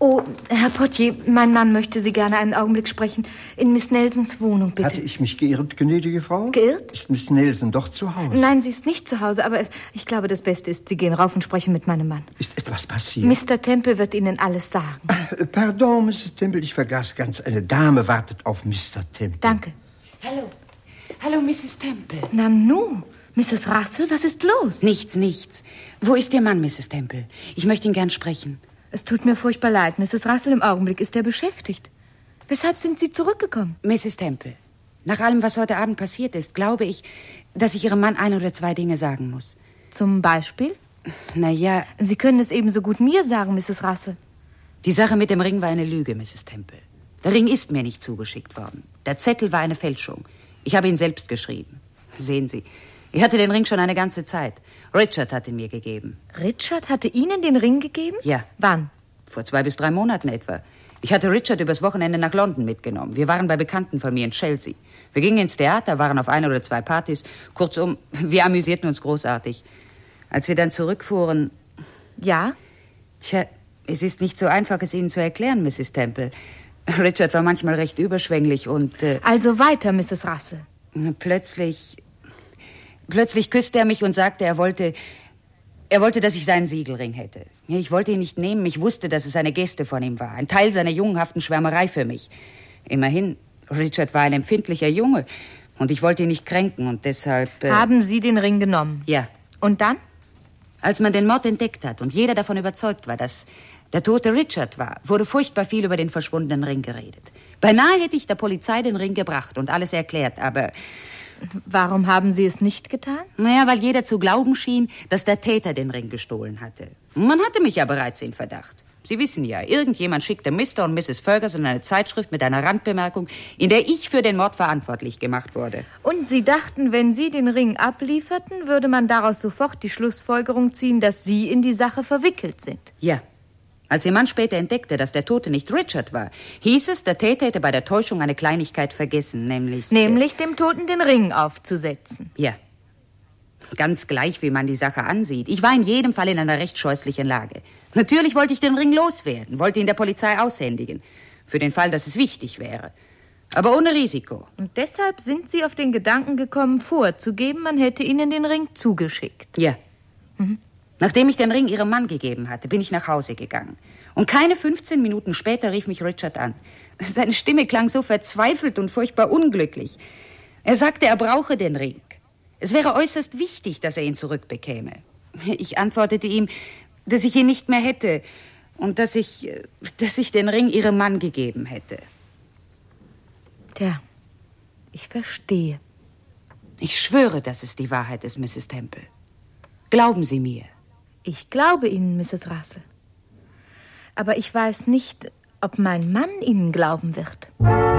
Oh, Herr Portier, mein Mann möchte Sie gerne einen Augenblick sprechen. In Miss Nelsons Wohnung, bitte. Hatte ich mich geirrt, gnädige Frau? Geirrt? Ist Miss Nelson doch zu Hause? Nein, sie ist nicht zu Hause, aber ich glaube, das Beste ist, Sie gehen rauf und sprechen mit meinem Mann. Ist etwas passiert? Mr. Temple wird Ihnen alles sagen. Pardon, Mrs. Temple, ich vergaß ganz. Eine Dame wartet auf Mr. Temple. Danke. Hallo, Mrs. Temple. Nanu, Mrs. Russell, was ist los? Nichts. Wo ist Ihr Mann, Mrs. Temple? Ich möchte ihn gern sprechen. Es tut mir furchtbar leid, Mrs. Russell, im Augenblick ist er beschäftigt. Weshalb sind Sie zurückgekommen? Mrs. Temple, nach allem, was heute Abend passiert ist, glaube ich, dass ich Ihrem Mann 1 oder 2 Dinge sagen muss. Zum Beispiel? Naja, Sie können es ebenso gut mir sagen, Mrs. Russell. die Sache mit dem Ring war eine Lüge, Mrs. Temple. Der Ring ist mir nicht zugeschickt worden. Der Zettel war eine Fälschung. Ich habe ihn selbst geschrieben. Sehen Sie, ich hatte den Ring schon eine ganze Zeit. Richard hat ihn mir gegeben. Richard hatte Ihnen den Ring gegeben? Ja. Wann? Vor 2 bis 3 Monaten etwa. Ich hatte Richard übers Wochenende nach London mitgenommen. Wir waren bei Bekannten von mir in Chelsea. Wir gingen ins Theater, waren auf 1 oder 2 Partys. Kurzum, wir amüsierten uns großartig. Als wir dann zurückfuhren... Ja? Tja, es ist nicht so einfach, es Ihnen zu erklären, Mrs. Temple. Richard war manchmal recht überschwänglich und... Also weiter, Mrs. Russell. Plötzlich küsste er mich und sagte, er wollte, dass ich seinen Siegelring hätte. Ich wollte ihn nicht nehmen, ich wusste, dass es eine Geste von ihm war. Ein Teil seiner jungenhaften Schwärmerei für mich. Immerhin, Richard war ein empfindlicher Junge und ich wollte ihn nicht kränken und deshalb... Haben Sie den Ring genommen? Ja. Und dann? Als man den Mord entdeckt hat und jeder davon überzeugt war, dass der Tote Richard war, wurde furchtbar viel über den verschwundenen Ring geredet. Beinahe hätte ich der Polizei den Ring gebracht und alles erklärt, aber... Warum haben Sie es nicht getan? Naja, weil jeder zu glauben schien, dass der Täter den Ring gestohlen hatte. Man hatte mich ja bereits in Verdacht. Sie wissen ja, irgendjemand schickte Mr. und Mrs. Ferguson eine Zeitschrift mit einer Randbemerkung, in der ich für den Mord verantwortlich gemacht wurde. Und Sie dachten, wenn Sie den Ring ablieferten, würde man daraus sofort die Schlussfolgerung ziehen, dass Sie in die Sache verwickelt sind? Ja. Als Ihr Mann später entdeckte, dass der Tote nicht Richard war, hieß es, der Täter hätte bei der Täuschung eine Kleinigkeit vergessen, nämlich... Nämlich dem Toten den Ring aufzusetzen. Ja. Ganz gleich, wie man die Sache ansieht. Ich war in jedem Fall in einer recht scheußlichen Lage. Natürlich wollte ich den Ring loswerden, wollte ihn der Polizei aushändigen. Für den Fall, dass es wichtig wäre. Aber ohne Risiko. Und deshalb sind Sie auf den Gedanken gekommen, vorzugeben, man hätte Ihnen den Ring zugeschickt. Ja. Nachdem ich den Ring Ihrem Mann gegeben hatte, bin ich nach Hause gegangen. Und keine 15 Minuten später rief mich Richard an. Seine Stimme klang so verzweifelt und furchtbar unglücklich. Er sagte, er brauche den Ring. Es wäre äußerst wichtig, dass er ihn zurückbekäme. Ich antwortete ihm, dass ich ihn nicht mehr hätte und dass ich den Ring Ihrem Mann gegeben hätte. Tja, ich verstehe. Ich schwöre, dass es die Wahrheit ist, Mrs. Temple. Glauben Sie mir. Ich glaube Ihnen, Mrs. Russell. Aber ich weiß nicht, ob mein Mann Ihnen glauben wird.